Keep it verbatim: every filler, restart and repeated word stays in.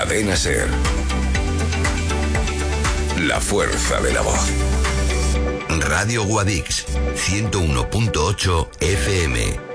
Cadena SER. La fuerza de la voz. Radio Guadix, ciento uno punto ocho F M.